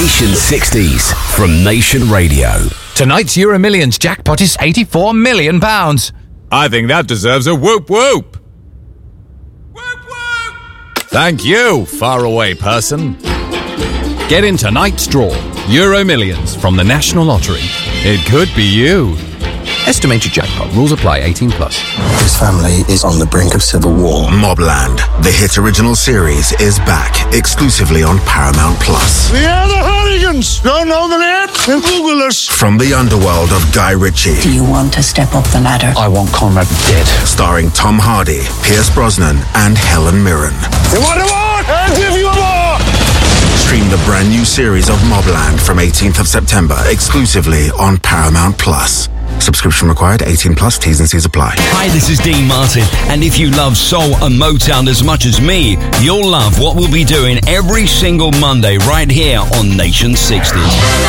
Nation 60s from Nation Radio. Tonight's Euro Millions jackpot is £84 million. I think that deserves a whoop whoop. Whoop whoop. Thank you, faraway person. Get in tonight's draw. Euro Millions from the National Lottery. It could be you. Estimated jackpot. Rules apply. 18 plus. His family is on the brink of civil war. Mobland, the hit original series, is back exclusively on Paramount Plus. We are the Hooligans. Don't know the name? Then Google us. From the underworld of Guy Ritchie. Do you want to step up the ladder? I want Conrad dead. Starring Tom Hardy, Pierce Brosnan, and Helen Mirren. You want a war? I'll give you a war. Stream the brand new series of Mobland from 18th of September exclusively on Paramount Plus. Subscription required, 18 plus, T's and C's apply. Hi, this is Dean Martin, and if you love soul and Motown as much as me, you'll love what we'll be doing every single Monday right here on Nation 60s.